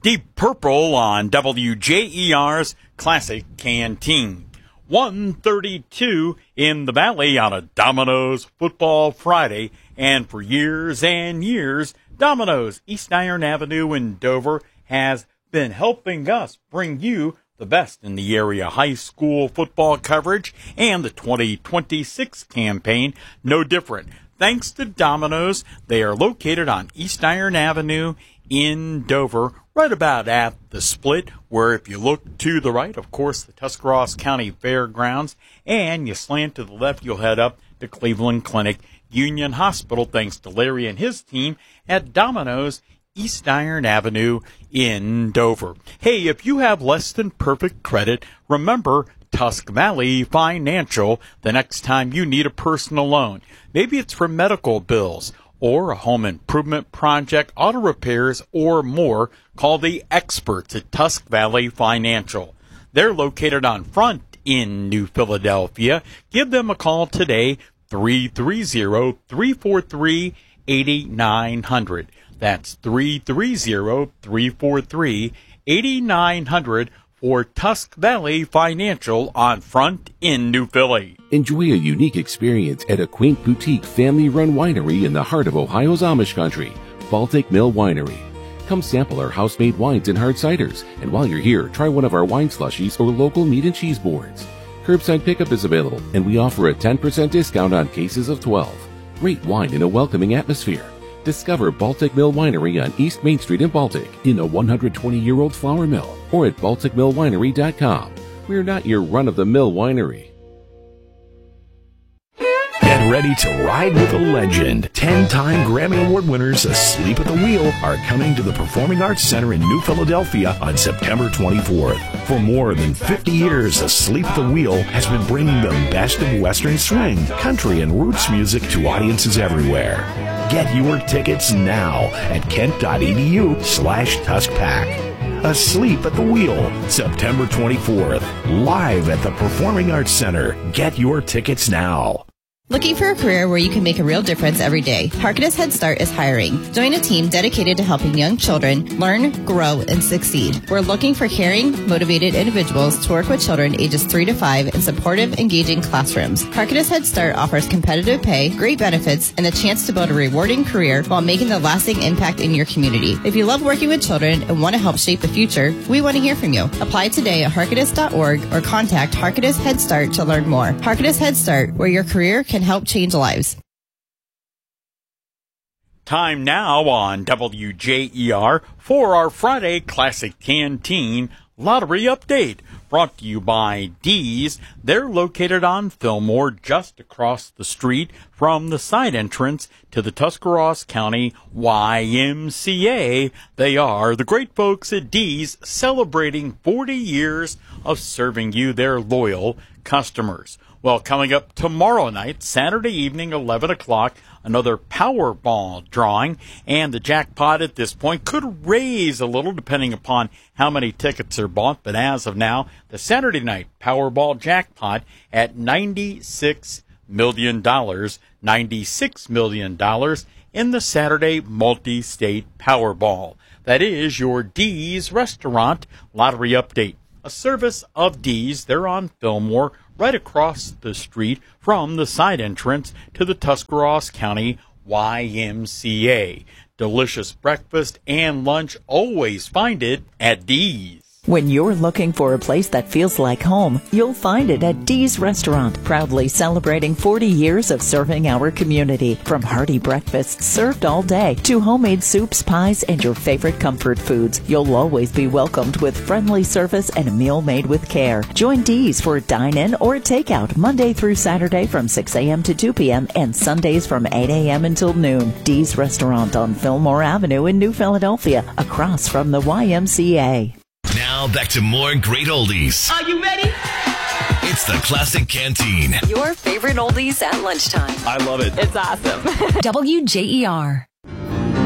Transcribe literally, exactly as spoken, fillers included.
Deep Purple on W J E R's Classic Canteen. one thirty-two in the Valley on a Domino's Football Friday. And for years and years, Domino's East Iron Avenue in Dover has been helping us bring you the best in the area high school football coverage, and the twenty twenty-six campaign no different. Thanks to Domino's, they are located on East Iron Avenue in Dover, right about at the split, where if you look to the right, of course, the Tuscarawas County Fairgrounds, and you slant to the left, you'll head up to Cleveland Clinic Union Hospital, thanks to Larry and his team at Domino's East Iron Avenue in Dover. Hey, if you have less than perfect credit, remember Tusk Valley Financial the next time you need a personal loan. Maybe it's for medical bills or a home improvement project, auto repairs, or more. Call the experts at Tusk Valley Financial. They're located on Front in New Philadelphia. Give them a call today, three three zero, three four three, eight nine zero zero. That's three three zero, three four three, eight nine zero zero for Tusk Valley Financial on Front in New Philly. Enjoy a unique experience at a quaint boutique family-run winery in the heart of Ohio's Amish country, Baltic Mill Winery. Come sample our house-made wines and hard ciders, and while you're here, try one of our wine slushies or local meat and cheese boards. Curbside pickup is available, and we offer a ten percent discount on cases of twelve. Great wine in a welcoming atmosphere. Discover Baltic Mill Winery on East Main Street in Baltic, in a one hundred twenty-year-old flour mill, or at baltic mill winery dot com. We're not your run-of-the-mill winery. Get ready to ride with a legend. Ten-time Grammy Award winners Asleep at the Wheel are coming to the Performing Arts Center in New Philadelphia on September twenty-fourth. For more than fifty years, Asleep at the Wheel has been bringing the best of Western swing, country, and roots music to audiences everywhere. Get your tickets now at kent.edu slash tuskpack. Asleep at the Wheel, September twenty-fourth, live at the Performing Arts Center. Get your tickets now. Looking for a career where you can make a real difference every day? Harkness Head Start is hiring. Join a team dedicated to helping young children learn, grow, and succeed. We're looking for caring, motivated individuals to work with children ages three to five in supportive, engaging classrooms. Harkness Head Start offers competitive pay, great benefits, and a chance to build a rewarding career while making a lasting impact in your community. If you love working with children and want to help shape the future, we want to hear from you. Apply today at harkness dot org or contact Harkness Head Start to learn more. Harkness Head Start, where your career can help change lives. Time now on W J E R for our Friday Classic Canteen Lottery Update, brought to you by D's. They're located on Fillmore, just across the street from the side entrance to the Tuscarawas County Y M C A. They are the great folks at D's, celebrating forty years of serving you, their loyal customers. Well, coming up tomorrow night, Saturday evening, eleven o'clock, another Powerball drawing, and the jackpot at this point could raise a little depending upon how many tickets are bought, but as of now, the Saturday night Powerball jackpot at ninety-six million dollars, ninety-six million dollars in the Saturday multi-state Powerball. That is your D's Restaurant Lottery Update, a service of D's. They're on Fillmore, right across the street from the side entrance to the Tuscarawas County Y M C A. Delicious breakfast and lunch, always find it at D's. When you're looking for a place that feels like home, you'll find it at D's Restaurant, proudly celebrating forty years of serving our community. From hearty breakfasts served all day to homemade soups, pies, and your favorite comfort foods, you'll always be welcomed with friendly service and a meal made with care. Join D's for a dine-in or a takeout Monday through Saturday from six a.m. to two p.m. and Sundays from eight a.m. until noon. D's Restaurant on Fillmore Avenue in New Philadelphia, across from the Y M C A. Now back to more great oldies. Are you ready? It's the Classic Canteen. Your favorite oldies at lunchtime. I love it. It's awesome. W J E R.